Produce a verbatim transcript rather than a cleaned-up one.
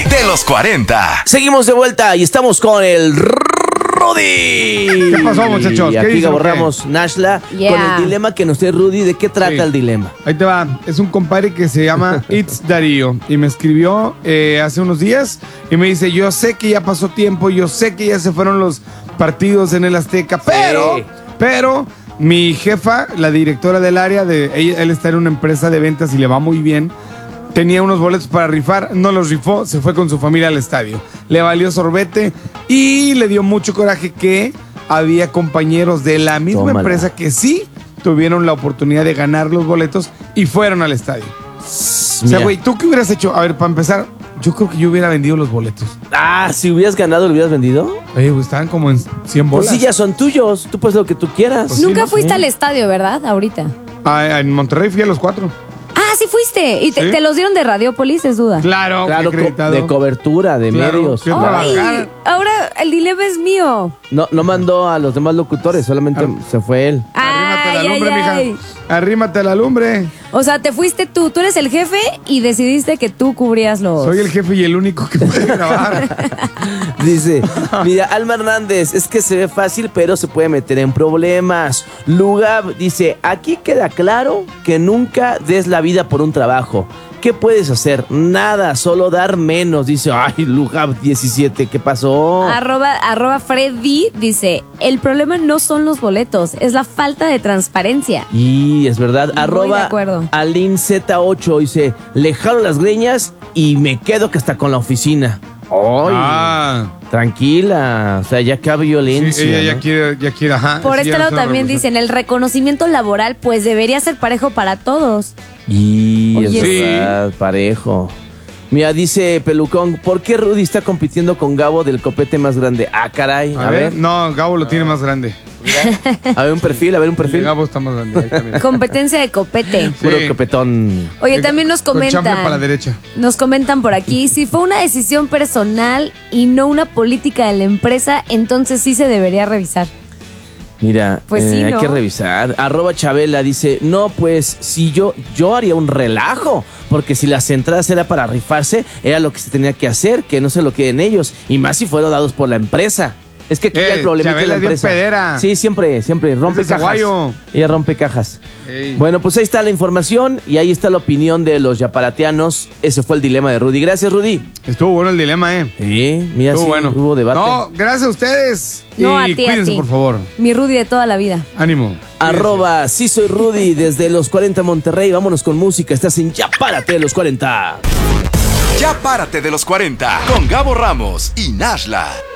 Párate de los cuarenta. Seguimos de vuelta y estamos con el Rudy. ¿Qué pasó, muchachos? Y ¿Qué aquí dicen, Ramos Nashla Yeah. con el dilema que nos trae Rudy. ¿De qué trata Sí. el dilema? Ahí te va. Es un compadre que se llama It's Darío y me escribió eh, hace unos días y me dice, yo sé que ya pasó tiempo, yo sé que ya se fueron los partidos en el Azteca, pero, Sí. pero mi jefa, la directora del área, de ella- él está en una empresa de ventas y le va muy bien, tenía unos boletos para rifar, no los rifó, se fue con su familia al estadio. Le valió sorbete y le dio mucho coraje que había compañeros de la misma Tómala. empresa que sí tuvieron la oportunidad de ganar los boletos y fueron al estadio. O sea, Mira. güey, ¿tú qué hubieras hecho? A ver, para empezar, yo creo que yo hubiera vendido los boletos. Ah, si hubieras ganado, ¿lo hubieras vendido? Oye, pues estaban como en cien Pues bolas. sí, ya son tuyos. Tú puedes lo que tú quieras. Pues sí, Nunca ¿no? fuiste Sí. al estadio, ¿verdad? Ahorita. Ah, en Monterrey fui a los cuatro. Ah, sí fuiste. ¿Y te, Sí. te los dieron de Radiopolis, es duda? Claro, Claro, fui co- acreditado. de cobertura, de Claro, medios. que Ah, trabajar. Ay, ahora el dilema es mío. No, no mandó a los demás locutores, solamente Ar- se fue él. Arrímate a la Ay, lumbre, ay, ay. mija. Arrímate a la lumbre. O sea, te fuiste tú. Tú eres el jefe y decidiste que tú cubrías los... Soy el jefe y el único que puede grabar. Dice, mira, Alma Hernández, es que se ve fácil, pero se puede meter en problemas. Lugab dice, aquí queda claro que nunca des la vida por un trabajo. ¿Qué puedes hacer? Nada, solo dar menos. Dice, ay, Lugab diecisiete, ¿qué pasó? Arroba, arroba Freddy dice, el problema no son los boletos, es la falta de transparencia. Y es verdad, Muy de arroba acuerdo. Alin Z ocho dice, le jalo las greñas y me quedo que está con la oficina. Ay, Ah, tranquila, o sea, ya que hay sí, violencia. ella ya ¿no? quiere, ya quiere, ajá. Por sí, este ya lado es una también revolución. dicen, el reconocimiento laboral pues debería ser parejo para todos. Y es Oye, sí. verdad, parejo. Mira, dice Pelucón, ¿por qué Rudy está compitiendo con Gabo del copete más grande? Ah, caray, A, ver, no, Gabo lo tiene más grande. A ver un perfil, a ver un perfil. Gabo está más grande. Ahí también. Competencia de copete. Puro Sí. copetón. Oye, también nos Con chanfle comentan. para la derecha. Nos comentan por aquí, si fue una decisión personal y no una política de la empresa, entonces sí se debería revisar. Mira, Pues eh, sí, hay ¿no? que revisar. Arroba Chabela dice, no, pues si yo, yo haría un relajo, porque si las entradas era para rifarse, era lo que se tenía que hacer, que no se lo queden ellos, y más si fueron dados por la empresa. Es que aquí Eh, ya el problema es Chabela la es bien empresa. pedera. Sí, siempre, siempre, rompe Es cajas. aguayo. Ella rompe cajas. Ey. Bueno, pues ahí está la información y ahí está la opinión de los yaparateanos. Ese fue el dilema de Rudy. Gracias, Rudy. Estuvo bueno el dilema, ¿eh? Sí, mira, Estuvo sí, bueno. hubo debate. No, gracias a ustedes. No, y a ti, a cuídense, ti. por favor. Mi Rudy de toda la vida. Ánimo. Arroba, sí soy Rudy, desde los cuarenta Monterrey. Vámonos con música. Estás en Ya Párate de los cuarenta. Ya Párate de los cuarenta con Gabo Ramos y Nashla.